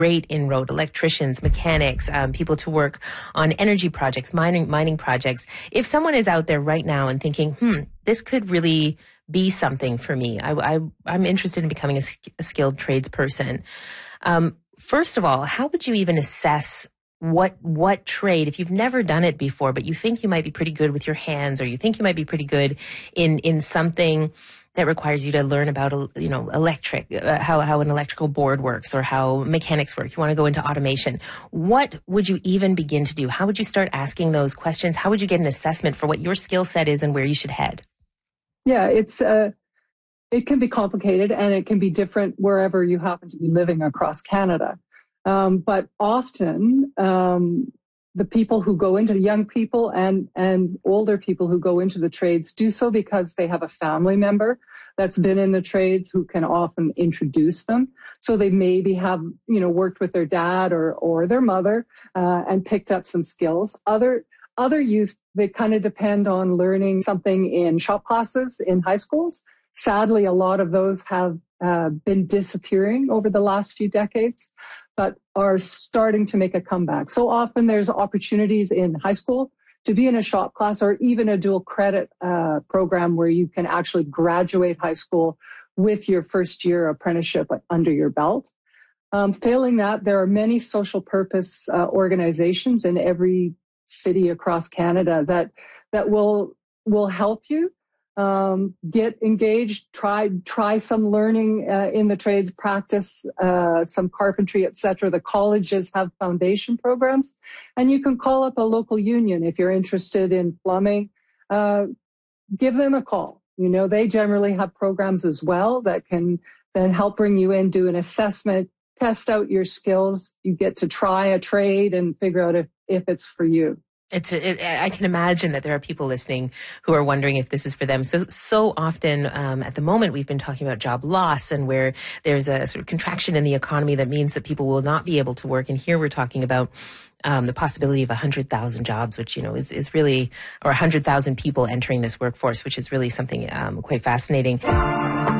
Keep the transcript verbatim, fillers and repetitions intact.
great inroad, electricians, mechanics, um, people to work on energy projects, mining, mining projects. If someone is out there right now and thinking, hmm, this could really be something for me, I, I, I'm interested in becoming a, a skilled tradesperson. Um, first of all, how would you even assess what what trade, if you've never done it before, but you think you might be pretty good with your hands, or you think you might be pretty good in, in something that requires you to learn about, you know, electric, uh, how, how an electrical board works or how mechanics work. You want to go into automation. What would you even begin to do? How would you start asking those questions? How would you get an assessment for what your skill set is and where you should head? Yeah, it's uh, it can be complicated, and it can be different wherever you happen to be living across Canada. Um, but often, um, the people who go into young people and, and older people who go into the trades do so because they have a family member that's been in the trades who can often introduce them. So they maybe have, you know, worked with their dad or, or their mother, uh, and picked up some skills. Other, other youth, they kind of depend on learning something in shop classes in high schools. Sadly, a lot of those have uh, been disappearing over the last few decades, but are starting to make a comeback. So often there's opportunities in high school to be in a shop class or even a dual credit uh, program where you can actually graduate high school with your first year apprenticeship under your belt. Um, failing that, there are many social purpose uh, organizations in every city across Canada that that will will help you. Um, get engaged, try, try some learning uh, in the trades, practice uh, some carpentry, et cetera. The colleges have foundation programs, and you can call up a local union if you're interested in plumbing. Uh, give them a call. You know, they generally have programs as well that can then help bring you in, do an assessment, test out your skills. You get to try a trade and figure out if, if it's for you. It's, it, I can imagine that there are people listening who are wondering if this is for them. So, so often, um, at the moment, we've been talking about job loss and where there's a sort of contraction in the economy that means that people will not be able to work. And here we're talking about um, the possibility of one hundred thousand jobs, which, you know, is, is really, or one hundred thousand people entering this workforce, which is really something um, quite fascinating.